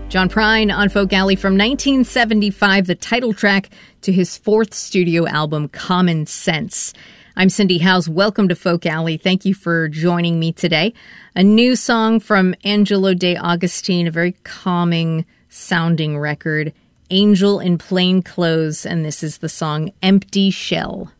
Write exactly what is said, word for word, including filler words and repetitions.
John Prine on Folk Alley from nineteen seventy-five, the title track to his fourth studio album, Common Sense. I'm Cindy Howes. Welcome to Folk Alley. Thank you for joining me today. A new song from Angelo De Agostini, a very calming sounding record, Angel in Plain Clothes, and this is the song Empty Shell.